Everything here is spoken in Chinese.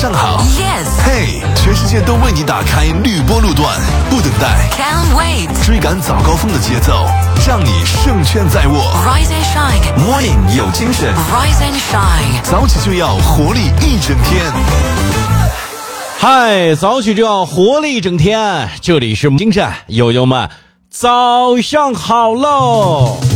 上好。 Yes， 嘿，全世界都为你打开绿波路段，不等待， Can't wait， 追赶早高峰的节奏，让你胜券在握。 Rise and shine， Morning 有精神， Rise and shine。 早起就要活力一整天。 嗨，早起就要活力一整天，这里是精神友友们，早上好喽！